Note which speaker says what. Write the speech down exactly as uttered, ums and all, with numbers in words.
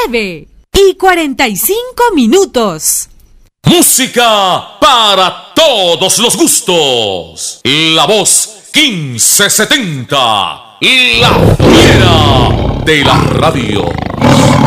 Speaker 1: nueve y cuarenta y cinco minutos.
Speaker 2: Música para todos los gustos. La voz quince setenta. La fiera de la radio.